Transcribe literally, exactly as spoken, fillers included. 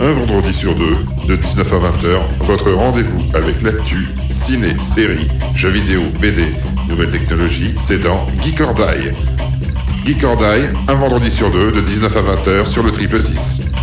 Un vendredi sur deux, de dix-neuf à vingt heures, votre rendez-vous avec l'actu, ciné, séries, jeux vidéo, B D, nouvelles technologies, c'est dans Geek or Die. Geek or Die, un vendredi sur deux, de dix-neuf à vingt heures sur le Triple six.